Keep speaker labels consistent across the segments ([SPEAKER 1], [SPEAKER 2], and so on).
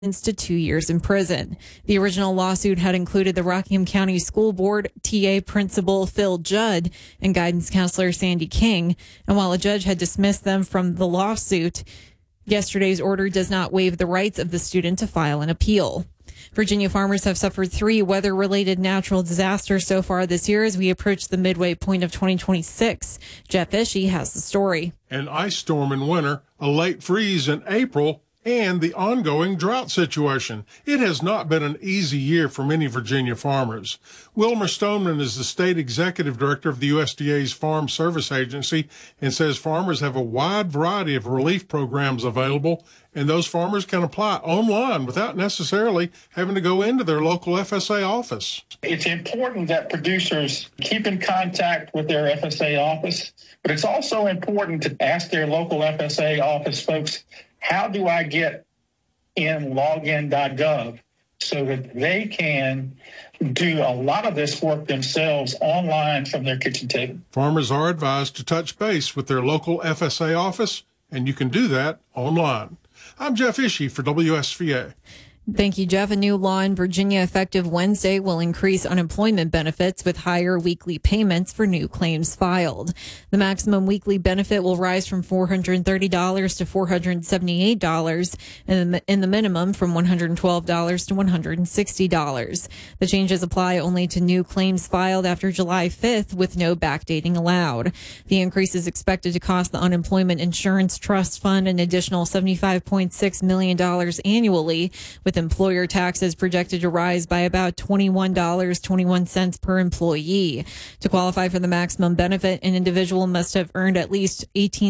[SPEAKER 1] to 2 years in prison. The original lawsuit had included the Rockingham County School Board, TA principal Phil Judd, and guidance counselor Sandy King. And while a judge had dismissed them from the lawsuit, yesterday's order does not waive the rights of the student to file an appeal. Virginia farmers have suffered 3 weather-related natural disasters so far this year as we approach the midway point of 2026. Jeff Ishii has the story.
[SPEAKER 2] An ice storm in winter, a late freeze in April, and the ongoing drought situation. It has not been an easy year for many Virginia farmers. Wilmer Stoneman is the state executive director of the USDA's Farm Service Agency and says farmers have a wide variety of relief programs available, and those farmers can apply online without necessarily having to go into their local FSA office.
[SPEAKER 3] It's important that producers keep in contact with their FSA office, but it's also important to ask their local FSA office folks, how do I get in login.gov so that they can do a lot of this work themselves online from their kitchen table?
[SPEAKER 2] Farmers are advised to touch base with their local FSA office, and you can do that online. I'm Jeff Ishii for WSVA.
[SPEAKER 1] Thank you, Jeff. A new law in Virginia effective Wednesday will increase unemployment benefits with higher weekly payments for new claims filed. The maximum weekly benefit will rise from $430 to $478, and in the minimum from $112 to $160. The changes apply only to new claims filed after July 5th with no backdating allowed. The increase is expected to cost the Unemployment Insurance Trust Fund an additional $75.6 million annually, with employer taxes projected to rise by about $21.21 per employee. To qualify for the maximum benefit, an individual must have earned at least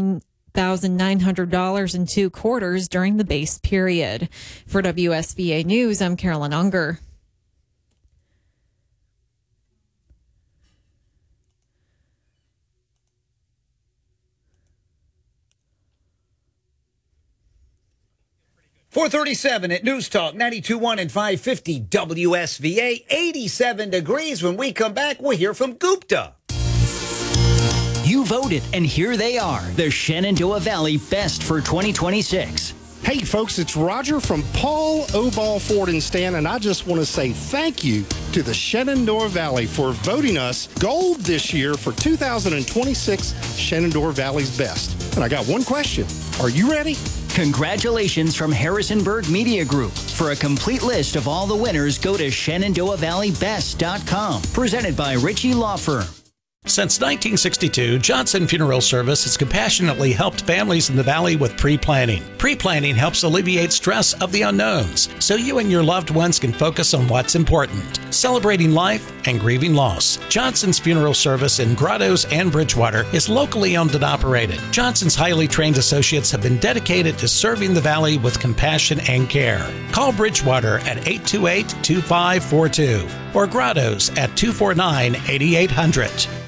[SPEAKER 1] $18,900 in 2 quarters during the base period. For WSVA News, I'm Carolyn Unger.
[SPEAKER 4] .437 at News Talk 92.1 and 550 WSVA. 87 degrees. When we come back, we'll hear from Gupta.
[SPEAKER 5] You voted, and here they are, the Shenandoah Valley Best for 2026.
[SPEAKER 6] Hey, folks, it's Roger from Paul Obal Ford and Stan, and I just want to say thank you to the Shenandoah Valley for voting us gold this year for 2026 Shenandoah Valley's Best. And I got one question. Are you ready?
[SPEAKER 5] Congratulations from Harrisonburg Media Group. For a complete list of all the winners, go to ShenandoahValleyBest.com. Presented by Ritchie Law Firm.
[SPEAKER 7] Since 1962, Johnson Funeral Service has compassionately helped families in the Valley with pre-planning. Pre-planning helps alleviate stress of the unknowns, so you and your loved ones can focus on what's important, celebrating life and grieving loss. Johnson's Funeral Service in Grottoes and Bridgewater is locally owned and operated. Johnson's highly trained associates have been dedicated to serving the Valley with compassion and care. Call Bridgewater at 828-2542 or Grottoes at 249-8800.